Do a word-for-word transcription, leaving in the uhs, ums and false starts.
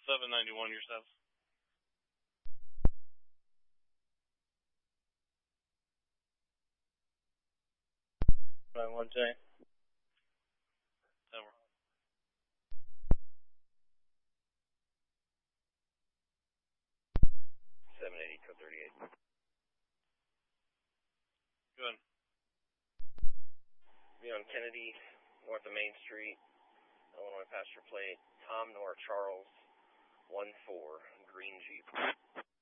seven ninety-one, your south. nine one J. Tower. seven eighty, code thirty-eight. Go ahead. Be on Kennedy, north of Main Street, Illinois passenger plate, Tom Nor Charles, one four, green Jeep.